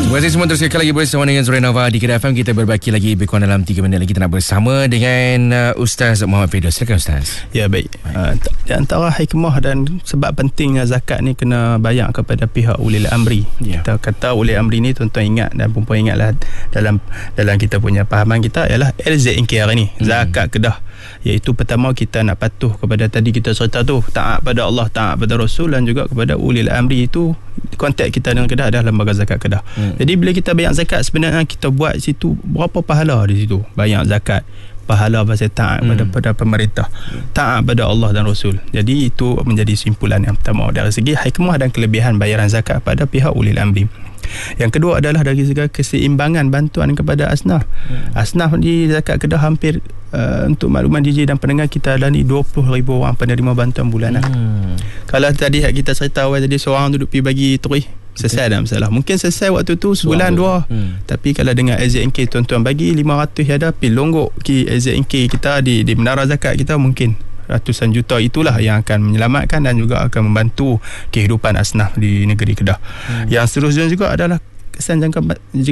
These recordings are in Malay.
Terima kasih semua, terus sekali lagi bersama dengan Surinova di Kedah FM. Kita berbaki lagi lebih kurang dalam 3 minit lagi. Kita nak bersama dengan Ustaz Muhammad Firdaus. Silakan Ustaz. Ya, baik. Di antara hikmah dan sebab pentingnya zakat ni kena bayar kepada pihak ulil amri. Kita kata ulil amri ni, tuan-tuan ingat dan perempuan ingatlah, dalam kita punya pahaman kita ialah LZNK hari ni, zakat Kedah. Iaitu pertama, kita nak patuh kepada tadi kita cerita tu, taat pada Allah, taat pada Rasul dan juga kepada ulil amri. Itu konteks kita dengan Kedah adalah lembaga zakat Kedah. Jadi bila kita bayar zakat, sebenarnya kita buat situ berapa pahala di situ. Bayar zakat, pahala pasal taat pada pemerintah, taat pada Allah dan Rasul. Jadi itu menjadi simpulan yang pertama dari segi hikmah dan kelebihan bayaran zakat pada pihak ulil amri. Yang kedua adalah dari segi keseimbangan bantuan kepada asnaf. Asnaf di zakat Kedah hampir untuk makluman DJ dan pendengar, kita ada ni 20,000 orang penerima bantuan bulanan. Kalau tadi kita cerita awal tadi, seorang duduk pergi bagi turis, selesai dah masalah. Mungkin selesai waktu tu sebulan dua. Tapi kalau dengan LZNK, tuan-tuan bagi 500 ada, pergi longgok ke LZNK kita di menara zakat kita, mungkin ratusan juta itulah yang akan menyelamatkan dan juga akan membantu kehidupan asnaf di negeri Kedah. Yang seterusnya juga adalah kesan jangka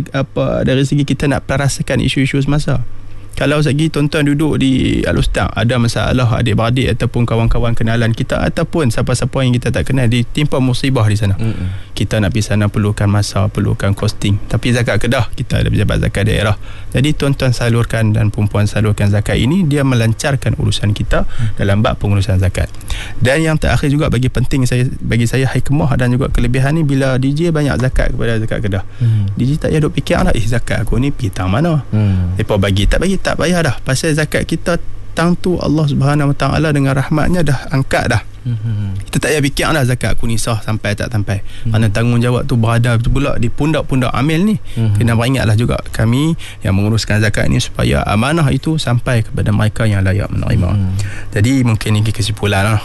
dari segi kita nak perasakan isu-isu semasa. Kalau segi tuan-tuan duduk di Al-Ustaz, ada masalah adik-beradik ataupun kawan-kawan kenalan kita ataupun siapa-siapa yang kita tak kenal ditimpa musibah di sana, kita nak pergi sana perlukan masa, perlukan costing. Tapi zakat Kedah, kita ada pejabat zakat daerah. Jadi tuan-tuan salurkan dan perempuan salurkan zakat ini, dia melancarkan urusan kita dalam bab pengurusan zakat. Dan yang terakhir juga bagi saya hikmah dan juga kelebihan ni, bila DJ banyak zakat kepada zakat Kedah, DJ tak payah duk fikir lah, zakat aku ni pergi tang mana, mereka bagi tak payah dah. Pasal zakat kita tang tu Allah Subhanahu Wa Taala dengan rahmatnya dah angkat dah. Kita tak payah fikir dah zakat aku ni sah sampai tak sampai. Kerana tanggungjawab tu berada pula di pundak-pundak amil ni. Kena beringatlah juga kami yang menguruskan zakat ni supaya amanah itu sampai kepada mereka yang layak menerima. Jadi mungkin ini kesimpulan lah.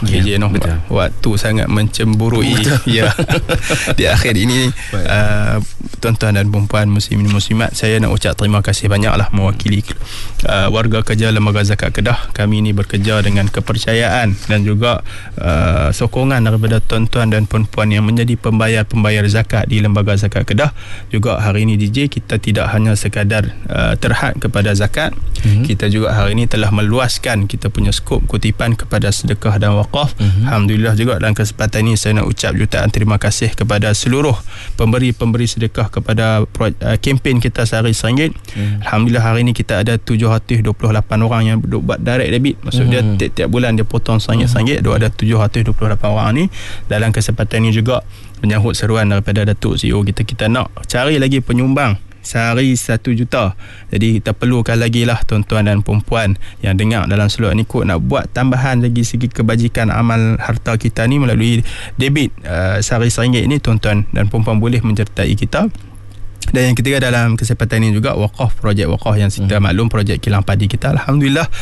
Waktu sangat mencemburui. Ya. Di akhir ini tuan-tuan dan perempuan muslimin muslimat, saya nak ucap terima kasih banyaklah mewakili warga kerja Lembaga Zakat Kedah. Kami ini bekerja dengan kepercayaan dan juga sokongan daripada tuan-tuan dan perempuan yang menjadi pembayar zakat di Lembaga Zakat Kedah. Juga hari ini DJ, kita tidak hanya sekadar terhad kepada zakat, kita juga hari ini telah meluaskan kita punya skop kutipan kepada sedekah dan wakaf. Alhamdulillah juga dalam kesempatan ini saya nak ucap jutaan terima kasih kepada seluruh pemberi sedekah kepada kempen kita sehari RM1. Alhamdulillah hari ini kita ada 728 orang yang buat direct debit. Maksud dia tiap bulan dia potong RM1. Ada 728 orang ni. Dalam kesempatan ini juga menyahut seruan daripada Datuk CEO kita nak cari lagi penyumbang sehari 1 juta. Jadi kita perlukan lagi lah tuan-tuan dan perempuan yang dengar dalam Selok ni kot nak buat tambahan lagi segi kebajikan amal harta kita ni melalui debit sehari RM1 ni. Tuan-tuan dan perempuan boleh menyertai kita. Dan yang ketiga dalam kesempatan ini juga wakaf, projek wakaf yang kita maklum, projek kilang padi kita, alhamdulillah